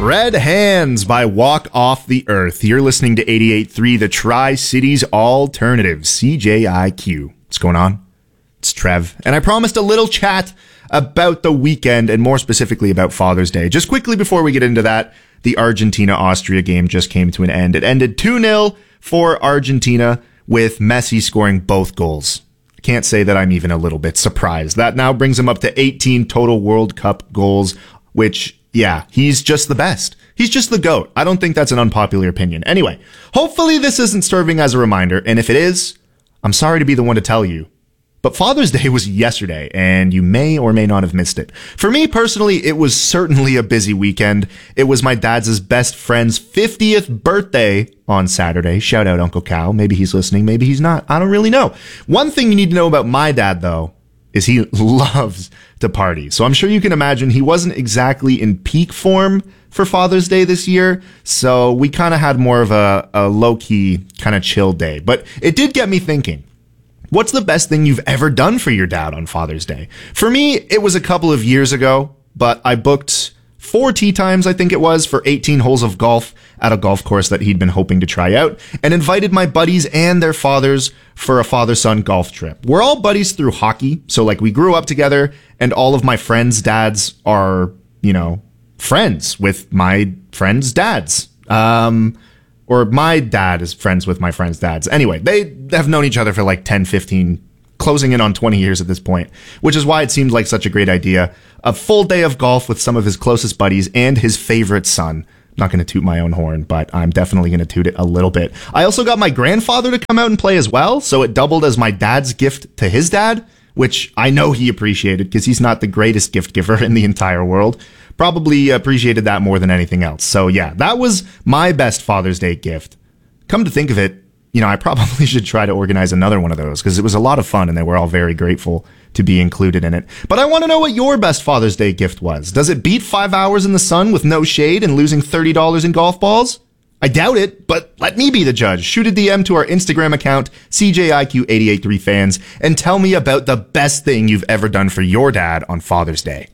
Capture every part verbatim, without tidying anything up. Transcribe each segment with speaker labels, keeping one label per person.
Speaker 1: Red Hands by Walk Off the Earth. You're listening to eighty-eight point three, the Tri-Cities Alternative, C J I Q. What's going on? It's Trev. And I promised a little chat about the weekend, and more specifically about Father's Day. Just quickly before we get into that, the Argentina-Austria game just came to an end. It ended two nil for Argentina, with Messi scoring both goals. I can't say that I'm even a little bit surprised. That now brings him up to eighteen total World Cup goals, which, yeah, he's just the best. He's just the GOAT. I don't think that's an unpopular opinion. Anyway, hopefully this isn't serving as a reminder, and if it is, I'm sorry to be the one to tell you. But Father's Day was yesterday, and you may or may not have missed it. For me personally, it was certainly a busy weekend. It was my dad's best friend's fiftieth birthday on Saturday. Shout out Uncle Cal. Maybe he's listening, maybe he's not. I don't really know. One thing you need to know about my dad, though, is he loves to party. So I'm sure you can imagine he wasn't exactly in peak form for Father's Day this year. So we kind of had more of a, a low-key, kind of chill day. But it did get me thinking. What's the best thing you've ever done for your dad on Father's Day? For me, it was a couple of years ago, but I booked four tee times, I think it was, for eighteen holes of golf at a golf course that he'd been hoping to try out, and invited my buddies and their fathers for a father-son golf trip. We're all buddies through hockey, so like we grew up together, and all of my friends' dads are, you know, friends with my friends' dads. Um... Or my dad is friends with my friends' dads. Anyway, they have known each other for like ten, fifteen, closing in on twenty years at this point, which is why it seemed like such a great idea. A full day of golf with some of his closest buddies and his favorite son. I'm not going to toot my own horn, but I'm definitely going to toot it a little bit. I also got my grandfather to come out and play as well, so it doubled as my dad's gift to his dad, which I know he appreciated because he's not the greatest gift giver in the entire world. Probably appreciated that more than anything else. So yeah, that was my best Father's Day gift. Come to think of it, you know, I probably should try to organize another one of those because it was a lot of fun and they were all very grateful to be included in it. But I want to know what your best Father's Day gift was. Does it beat five hours in the sun with no shade and losing thirty dollars in golf balls? I doubt it, but let me be the judge. Shoot a D M to our Instagram account, C J I Q eight eight eight three fans, and tell me about the best thing you've ever done for your dad on Father's Day.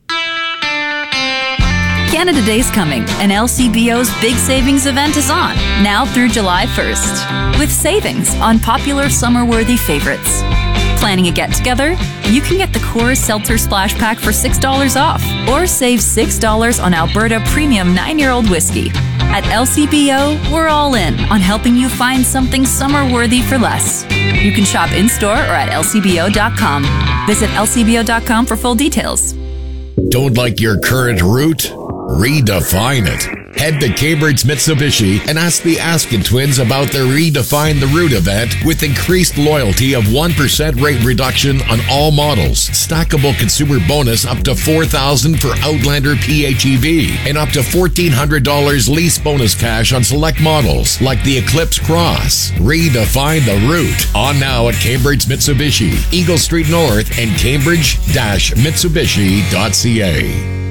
Speaker 2: Canada Day's coming, and L C B O's big savings event is on, now through July first, with savings on popular summer-worthy favorites. Planning a get-together? You can get the Coors Seltzer Splash Pack for six dollars off, or save six dollars on Alberta Premium nine-year-old whiskey. At L C B O, we're all in on helping you find something summer-worthy for less. You can shop in-store or at L C B O dot com. Visit L C B O dot com for full details.
Speaker 3: Don't like your current route? Redefine it. Head to Cambridge Mitsubishi and ask the Askin twins about their Redefine the Route event with increased loyalty of one percent rate reduction on all models, stackable consumer bonus up to four thousand dollars for Outlander P H E V, and up to fourteen hundred dollars lease bonus cash on select models like the Eclipse Cross. Redefine the Route. On now at Cambridge Mitsubishi, Eagle Street North, and cambridge dash mitsubishi dot c a.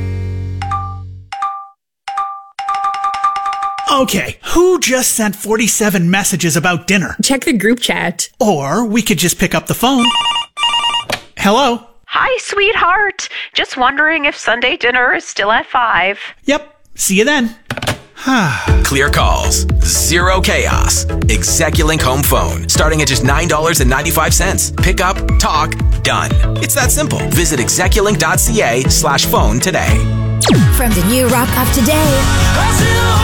Speaker 4: Okay, who just sent forty-seven messages about dinner?
Speaker 5: Check the group chat.
Speaker 4: Or we could just pick up the phone. Hello?
Speaker 6: Hi, sweetheart. Just wondering if Sunday dinner is still at five.
Speaker 4: Yep, see you then.
Speaker 7: Clear calls, zero chaos. Execulink Home Phone, starting at just nine dollars and ninety-five cents. Pick up, talk, done. It's that simple. Visit execulink dot c a slash phone today.
Speaker 8: From the new rock of today.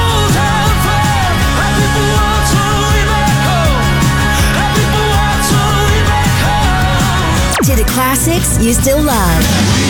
Speaker 8: To the classics you still love.